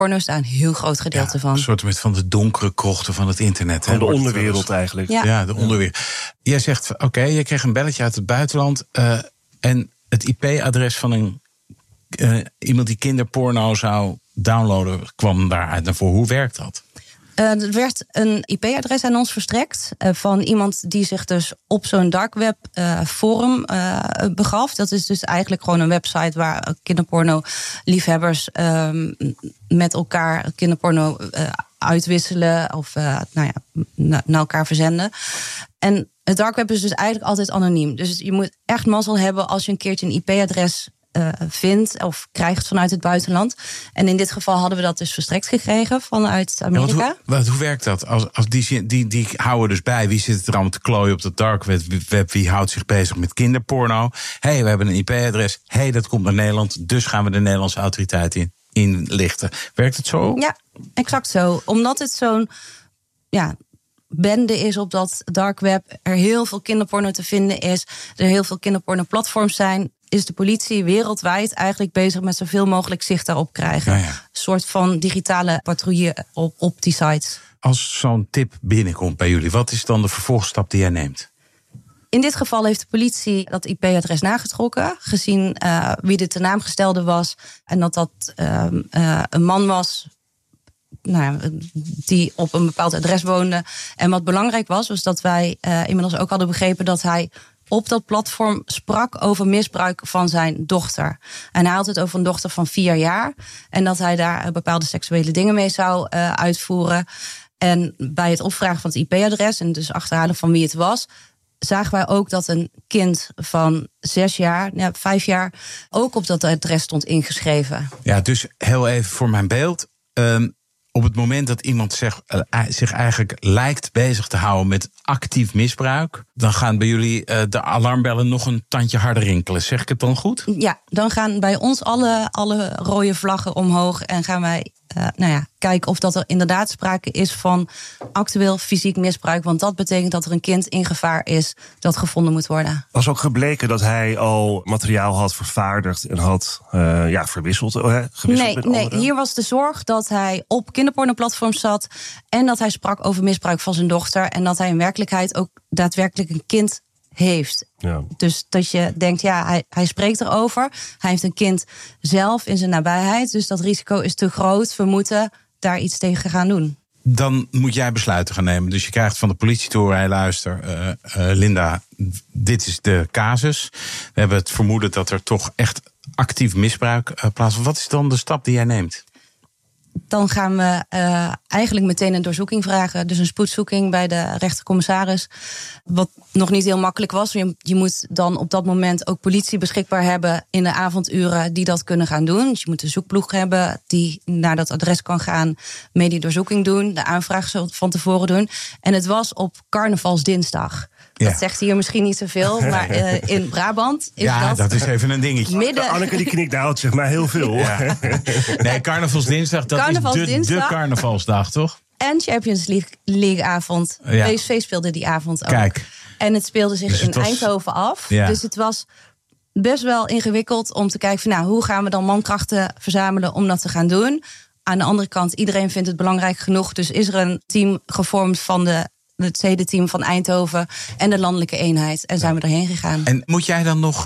kinderporno is daar een heel groot gedeelte van. Een soort van de donkere krochten van het internet. Van de onderwereld eigenlijk. Ja, de onderwereld. Jij zegt, oké, je kreeg een belletje uit het buitenland. En het IP-adres van iemand die kinderporno zou downloaden kwam daaruit naar voren. Hoe werkt dat? Er werd een IP-adres aan ons verstrekt van iemand die zich dus op zo'n dark web forum begaf. Dat is dus eigenlijk gewoon een website waar kinderporno-liefhebbers met elkaar kinderporno uitwisselen of naar elkaar verzenden. En het dark web is dus eigenlijk altijd anoniem. Dus je moet echt mazzel hebben als je een keertje een IP-adres vindt of krijgt vanuit het buitenland. En in dit geval hadden we dat dus verstrekt gekregen vanuit Amerika. Ja, hoe werkt dat? Als die houden dus bij wie zit er allemaal te klooien op dat dark web, wie houdt zich bezig met kinderporno. We hebben een IP-adres. Dat komt naar Nederland, dus gaan we de Nederlandse autoriteiten inlichten. Werkt het zo? Ja, exact zo. Omdat het zo'n bende is op dat dark web, er heel veel kinderporno te vinden is, er heel veel kinderporno-platforms zijn, is de politie wereldwijd eigenlijk bezig met zoveel mogelijk zicht daarop krijgen. Een soort van digitale patrouille op die sites. Als zo'n tip binnenkomt bij jullie, wat is dan de vervolgstap die jij neemt? In dit geval heeft de politie dat IP-adres nagetrokken, gezien wie de ten naam gestelde was en dat een man was die op een bepaald adres woonde. En wat belangrijk was dat wij inmiddels ook hadden begrepen dat hij op dat platform sprak over misbruik van zijn dochter. En hij had het over een dochter van 4 jaar. En dat hij daar bepaalde seksuele dingen mee zou uitvoeren. En bij het opvragen van het IP-adres en dus achterhalen van wie het was, zagen wij ook dat een kind van 5 jaar ook op dat adres stond ingeschreven. Ja, dus heel even voor mijn beeld. Op het moment dat iemand zich eigenlijk lijkt bezig te houden met actief misbruik, dan gaan bij jullie de alarmbellen nog een tandje harder rinkelen. Zeg ik het dan goed? Ja, dan gaan bij ons alle rode vlaggen omhoog en gaan wij kijken of dat er inderdaad sprake is van actueel fysiek misbruik. Want dat betekent dat er een kind in gevaar is dat gevonden moet worden. Was ook gebleken dat hij al materiaal had vervaardigd en had verwisseld? Nee, hier was de zorg dat hij op kinderpornoplatforms zat en dat hij sprak over misbruik van zijn dochter en dat hij in werkelijkheid ook daadwerkelijk een kind heeft. Ja. Dus dat je denkt, hij spreekt erover. Hij heeft een kind zelf in zijn nabijheid. Dus dat risico is te groot. We moeten daar iets tegen gaan doen. Dan moet jij besluiten gaan nemen. Dus je krijgt van de politie te horen, luister, Linda, dit is de casus. We hebben het vermoeden dat er toch echt actief misbruik plaatsvindt. Wat is dan de stap die jij neemt? Dan gaan we eigenlijk meteen een doorzoeking vragen. Dus een spoedzoeking bij de rechtercommissaris. Wat nog niet heel makkelijk was. Je moet dan op dat moment ook politie beschikbaar hebben in de avonduren die dat kunnen gaan doen. Dus je moet een zoekploeg hebben die naar dat adres kan gaan, mee die doorzoeking doen, de aanvraag van tevoren doen. En het was op carnavalsdinsdag. Dat zegt hier misschien niet zoveel, maar in Brabant is dat is even een dingetje. Anneke die knikt uit, zeg maar heel veel. Ja. Nee, carnavalsdinsdag, dat is de carnavalsdag, toch? En Champions League avond. PSV speelde die avond ook. Kijk. En het speelde zich in Eindhoven af. Ja. Dus het was best wel ingewikkeld om te kijken van, hoe gaan we dan mankrachten verzamelen om dat te gaan doen. Aan de andere kant, iedereen vindt het belangrijk genoeg. Dus is er een team gevormd van het tweede-team van Eindhoven en de landelijke eenheid. En zijn we erheen gegaan. En moet jij dan nog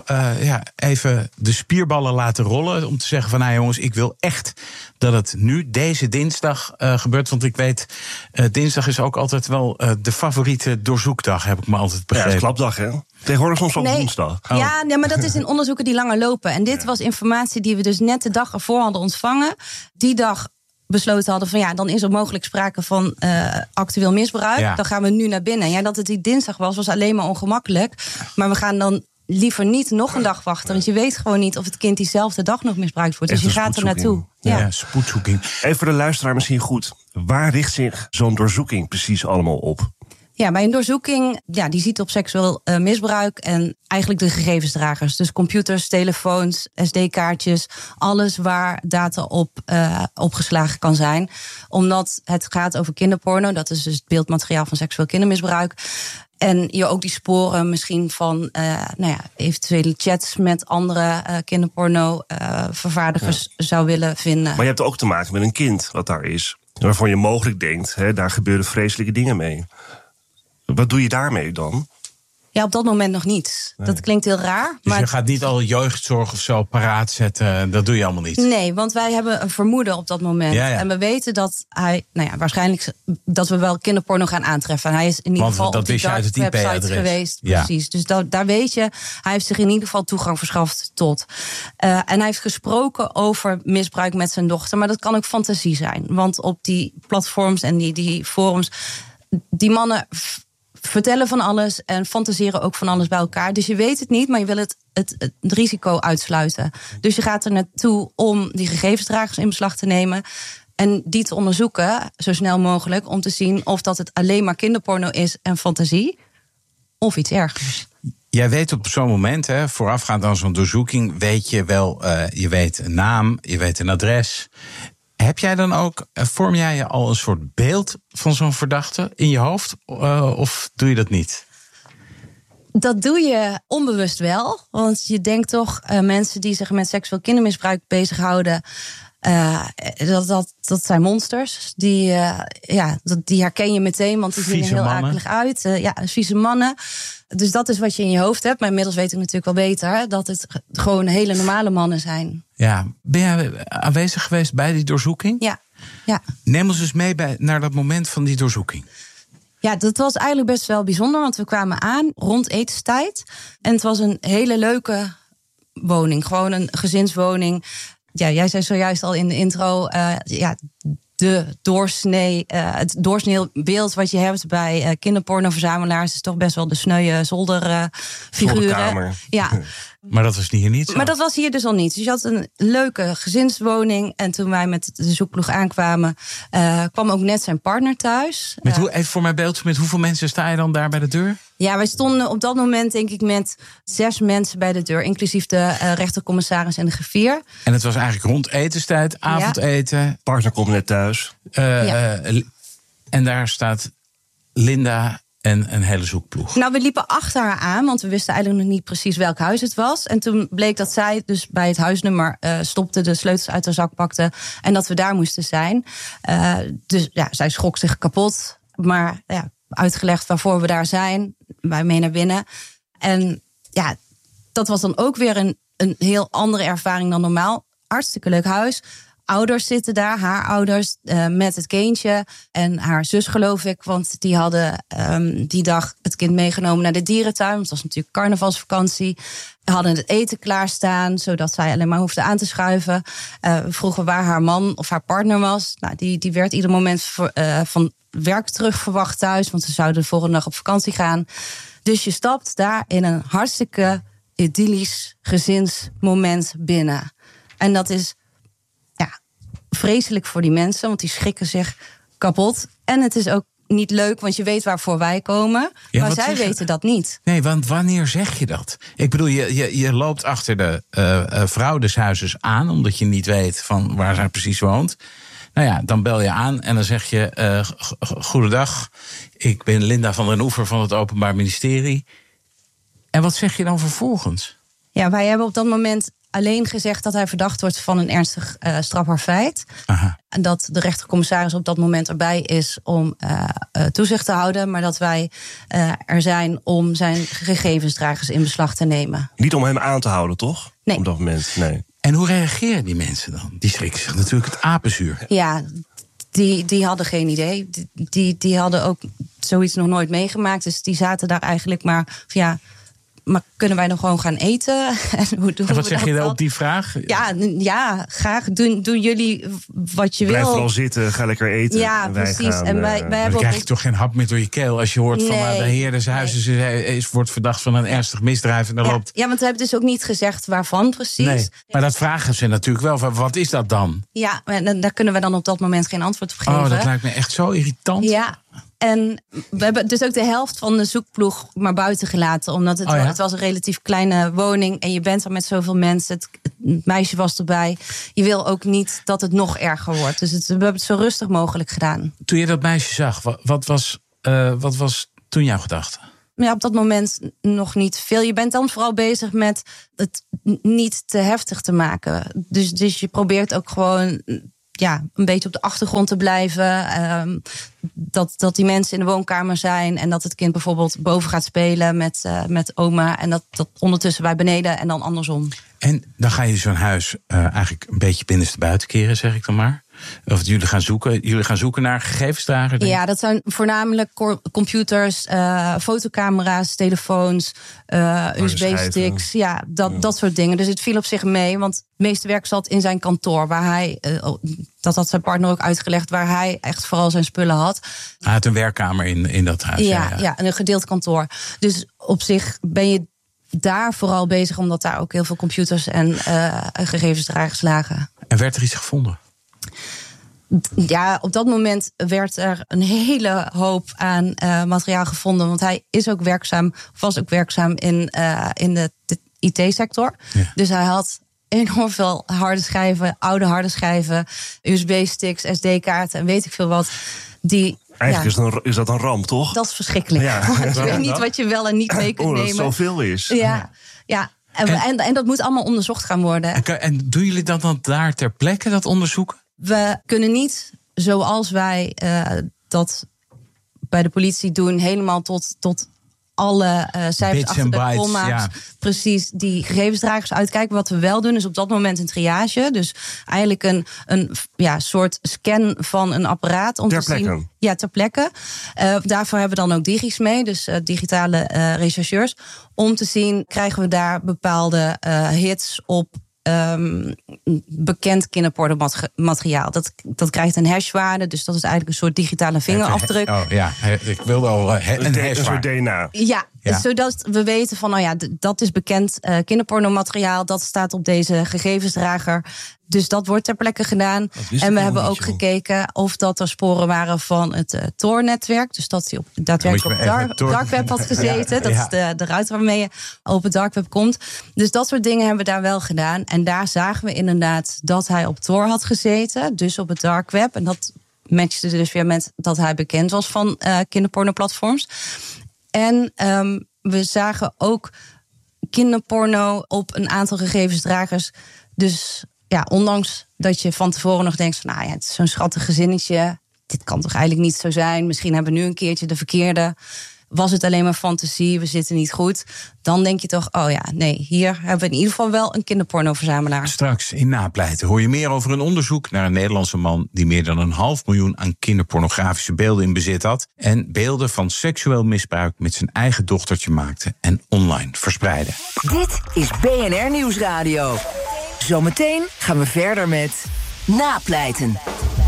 even de spierballen laten rollen om te zeggen van, jongens, ik wil echt dat het nu deze dinsdag gebeurt. Want ik weet, dinsdag is ook altijd wel de favoriete doorzoekdag, heb ik me altijd begrepen. Ja, het is klapdag, hè? Tegenwoordig soms op woensdag. Oh. Ja, maar dat is in onderzoeken die langer lopen. En dit was informatie die we dus net de dag ervoor hadden ontvangen. Die dag besloten hadden van, dan is er mogelijk sprake van actueel misbruik. Ja. Dan gaan we nu naar binnen. Ja, dat het die dinsdag was alleen maar ongemakkelijk. Maar we gaan dan liever niet nog een dag wachten. Want je weet gewoon niet of het kind diezelfde dag nog misbruikt wordt. Dus je gaat er naartoe. Ja, spoedzoeking. Even voor de luisteraar misschien goed. Waar richt zich zo'n doorzoeking precies allemaal op? Ja, bij een doorzoeking, die ziet op seksueel misbruik en eigenlijk de gegevensdragers. Dus computers, telefoons, SD-kaartjes, alles waar data op opgeslagen kan zijn. Omdat het gaat over kinderporno, dat is dus het beeldmateriaal van seksueel kindermisbruik. En je ook die sporen misschien van eventuele chats met andere kinderporno-vervaardigers zou willen vinden. Maar je hebt ook te maken met een kind wat daar is. Waarvan je mogelijk denkt, daar gebeuren vreselijke dingen mee. Wat doe je daarmee dan? Ja, op dat moment nog niet. Nee. Dat klinkt heel raar. Dus maar je gaat niet al jeugdzorg of zo paraat zetten? Dat doe je allemaal niet? Nee, want wij hebben een vermoeden op dat moment. Ja. En we weten dat hij, waarschijnlijk dat we wel kinderporno gaan aantreffen. En hij is in ieder geval op die dark website geweest. Ja. Precies, dus daar weet je, hij heeft zich in ieder geval toegang verschaft tot. En hij heeft gesproken over misbruik met zijn dochter. Maar dat kan ook fantasie zijn. Want op die platforms en die forums, die mannen vertellen van alles en fantaseren ook van alles bij elkaar. Dus je weet het niet, maar je wil het risico uitsluiten. Dus je gaat er naartoe om die gegevensdragers in beslag te nemen en die te onderzoeken, zo snel mogelijk, om te zien of dat het alleen maar kinderporno is en fantasie, of iets ergers. Jij weet op zo'n moment, voorafgaand aan zo'n doorzoeking, weet je wel, je weet een naam, je weet een adres. Heb jij dan ook, vorm jij je al een soort beeld van zo'n verdachte in je hoofd? Of doe je dat niet? Dat doe je onbewust wel. Want je denkt toch, mensen die zich met seksueel kindermisbruik bezighouden, dat zijn monsters. Die herken je meteen, want die zien er heel akelig uit. Vieze mannen. Dus dat is wat je in je hoofd hebt. Maar inmiddels weet ik natuurlijk wel beter dat het gewoon hele normale mannen zijn. Ja, ben jij aanwezig geweest bij die doorzoeking? Ja. Neem ons dus mee naar dat moment van die doorzoeking. Ja, dat was eigenlijk best wel bijzonder, want we kwamen aan rond etenstijd. En het was een hele leuke woning, gewoon een gezinswoning. Ja, jij zei zojuist al in de intro, het doorsnee beeld wat je hebt bij kinderpornoverzamelaars is toch best wel de sneuwe zolderfiguren. Ja. Maar dat was hier niet zo. Maar dat was hier dus al niet. Dus je had een leuke gezinswoning. En toen wij met de zoekploeg aankwamen, kwam ook net zijn partner thuis. Even voor mijn beeld, met hoeveel mensen sta je dan daar bij de deur? Ja, wij stonden op dat moment denk ik met 6 mensen bij de deur. Inclusief de rechtercommissaris en de griffier. En het was eigenlijk rond etenstijd, avondeten. Ja. Partner komt net thuis. En daar staat Linda en een hele zoekploeg. Nou, we liepen achter haar aan, want we wisten eigenlijk nog niet precies welk huis het was. En toen bleek dat zij dus bij het huisnummer stopte, de sleutels uit haar zak pakte en dat we daar moesten zijn. Dus zij schrok zich kapot. Maar uitgelegd waarvoor we daar zijn, wij mee naar binnen. En dat was dan ook weer een heel andere ervaring dan normaal. Hartstikke leuk huis. Ouders zitten daar, haar ouders, met het kindje. En haar zus, geloof ik, want die hadden die dag het kind meegenomen naar de dierentuin. Want het was natuurlijk carnavalsvakantie. We hadden het eten klaarstaan, zodat zij alleen maar hoefde aan te schuiven. We vroegen waar haar man of haar partner was. Nou, die werd ieder moment van werk terug verwacht thuis, want ze zouden de volgende dag op vakantie gaan. Dus je stapt daar in een hartstikke idyllisch gezinsmoment binnen. En dat is vreselijk voor die mensen, want die schrikken zich kapot. En het is ook niet leuk, want je weet waarvoor wij komen. Maar zij weten dat niet. Nee, want wanneer zeg je dat? Ik bedoel, je loopt achter de vrouw des huizes aan, omdat je niet weet van waar zij precies woont. Nou ja, dan bel je aan en dan zeg je, goedendag, ik ben Linda van den Oever van het Openbaar Ministerie. En wat zeg je dan vervolgens? Ja, wij hebben op dat moment alleen gezegd dat hij verdacht wordt van een ernstig strafbaar feit. Aha. En dat de rechtercommissaris op dat moment erbij is om toezicht te houden. Maar dat wij er zijn om zijn gegevensdragers in beslag te nemen. Niet om hem aan te houden, toch? Nee. Op dat moment, nee. En hoe reageren die mensen dan? Die schrikken zich natuurlijk het apenzuur. Ja, die hadden geen idee. Die hadden ook zoiets nog nooit meegemaakt. Dus die zaten daar eigenlijk maar maar kunnen wij dan gewoon gaan eten? En wat zeg je dan op die vraag? Ja, graag. Doen jullie wat je wil. Blijf vooral zitten, ga lekker eten. Ja, precies. En wij hebben dan krijg je toch geen hap meer door je keel als je hoort van de heer des huizes wordt verdacht van een ernstig misdrijf. En dan loopt. Ja, want we hebben dus ook niet gezegd waarvan precies. Nee, maar dat vragen ze natuurlijk wel. Wat is dat dan? Ja, daar kunnen we dan op dat moment geen antwoord op geven. Oh, dat lijkt me echt zo irritant. Ja. En we hebben dus ook de helft van de zoekploeg maar buiten gelaten. Omdat het was een relatief kleine woning. En je bent er met zoveel mensen. Het meisje was erbij. Je wil ook niet dat het nog erger wordt. Dus we hebben het zo rustig mogelijk gedaan. Toen je dat meisje zag, wat was toen jouw gedachte? op dat moment nog niet veel. Je bent dan vooral bezig met het niet te heftig te maken. Dus je probeert ook gewoon een beetje op de achtergrond te blijven. Dat die mensen in de woonkamer zijn en dat het kind bijvoorbeeld boven gaat spelen met oma. En dat ondertussen wij beneden en dan andersom. En dan ga je zo'n huis eigenlijk een beetje binnenstebuiten keren, zeg ik dan maar. Of jullie gaan zoeken naar gegevensdrager? Ja, dat zijn voornamelijk computers, fotocamera's, telefoons, USB-sticks. Ja, dat soort dingen. Dus het viel op zich mee, want het meeste werk zat in zijn kantoor. Waar hij, dat had zijn partner ook uitgelegd, waar hij echt vooral zijn spullen had. Hij had een werkkamer in dat huis. Ja, een gedeeld kantoor. Dus op zich ben je daar vooral bezig, omdat daar ook heel veel computers en gegevensdragers lagen. En werd er iets gevonden? Ja, op dat moment werd er een hele hoop aan materiaal gevonden. Want hij was ook werkzaam in de IT-sector. Ja. Dus hij had enorm veel harde schijven, oude harde schijven, USB-sticks, SD-kaarten en weet ik veel wat. Eigenlijk is dat een ramp, toch? Dat is verschrikkelijk. Ja. Want je weet niet wat je wel en niet mee kunt nemen. Dat het zoveel is. Ja. En dat moet allemaal onderzocht gaan worden. En doen jullie dat dan daar ter plekke, dat onderzoeken? We kunnen niet, zoals wij dat bij de politie doen, helemaal tot alle cijfers achter de komma's, precies die gegevensdragers uitkijken. Wat we wel doen is op dat moment een triage. Dus eigenlijk een soort scan van een apparaat om te zien. Ja, ter plekke. Daarvoor hebben we dan ook digis mee, dus digitale rechercheurs. Om te zien, krijgen we daar bepaalde hits op bekend kinderpornomateriaal. Dat krijgt een hashwaarde, dus dat is eigenlijk een soort digitale vingerafdruk. Ik wilde al een soort DNA. Ja, zodat we weten van, dat is bekend kinderpornomateriaal, dat staat op deze gegevensdrager. Dus dat wordt ter plekke gedaan. En we hebben ook gekeken of dat er sporen waren van het Tor-netwerk. Dus dat hij daadwerkelijk op het dark web had gezeten. Dat is de ruit waarmee je op het dark web komt. Dus dat soort dingen hebben we daar wel gedaan. En daar zagen we inderdaad dat hij op Tor had gezeten. Dus op het dark web. En dat matchte dus weer met dat hij bekend was van kinderpornoplatforms. En we zagen ook kinderporno op een aantal gegevensdragers. Dus ondanks dat je van tevoren nog denkt van, het is zo'n schattig gezinnetje. Dit kan toch eigenlijk niet zo zijn. Misschien hebben we nu een keertje de verkeerde. Was het alleen maar fantasie, we zitten niet goed. Dan denk je toch, hier hebben we in ieder geval wel een kinderpornoverzamelaar. Straks in Napleiten hoor je meer over een onderzoek naar een Nederlandse man die meer dan 500.000 aan kinderpornografische beelden in bezit had. En beelden van seksueel misbruik met zijn eigen dochtertje maakte en online verspreidde. Dit is BNR Nieuwsradio. Zometeen gaan we verder met Napleiten.